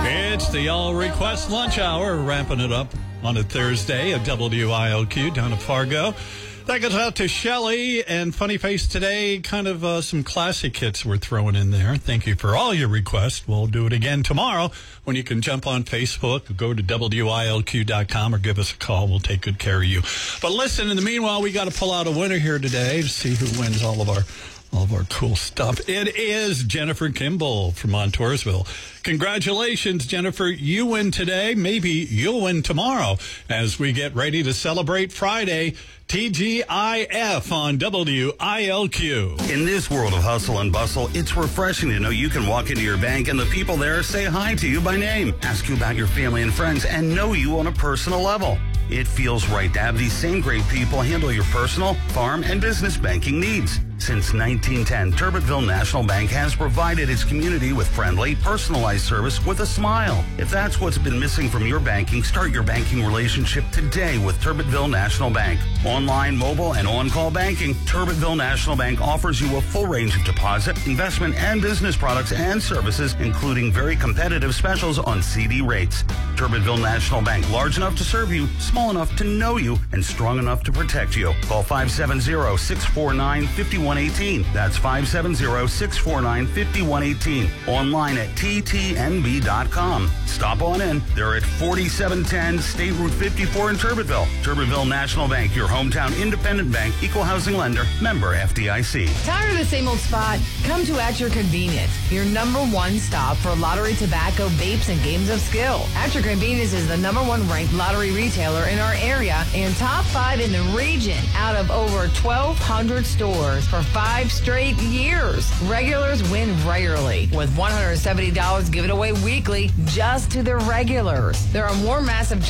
It's the All Request Lunch Hour, ramping it up on a Thursday at WILQ down at Fargo. That goes out to Shelley and Funny Face today. Kind of some classic hits we're throwing in there. Thank you for all your requests. We'll do it again tomorrow when you can jump on Facebook, go to WILQ.com or give us a call. We'll take good care of you. But listen, in the meanwhile, we got to pull out a winner here today to see who wins all of our cool stuff. It is Jennifer Kimball from Montoursville. Congratulations, Jennifer. You win today. Maybe you'll win tomorrow as we get ready to celebrate Friday. TGIF on WILQ. In this world of hustle and bustle, it's refreshing to know you can walk into your bank and the people there say hi to you by name, ask you about your family and friends, and know you on a personal level. It feels right to have these same great people handle your personal, farm, and business banking needs. Since 1910, Turbitville National Bank has provided its community with friendly, personalized service with a smile. If that's what's been missing from your banking, start your banking relationship today with Turbitville National Bank. Online, mobile, and on-call banking, Turbitville National Bank offers you a full range of deposit, investment, and business products and services, including very competitive specials on CD rates. Turbitville National Bank, large enough to serve you, small enough to know you, and strong enough to protect you. Call 570-649-5118. That's 570-649-5118. Online at ttnb.com. Stop on in. They're at 4710 State Route 54 in Turbitville. Turbitville National Bank, your hometown independent bank, equal housing lender, member FDIC. Tired of the same old spot? Come to At Your Convenience, your number one stop for lottery, tobacco, vapes, and games of skill. At Your Convenience is the number one ranked lottery retailer in our area and top 5 in the region out of over 1,200 stores for 5 straight years. Regulars win regularly with $170 given away weekly just to the regulars. There are more massive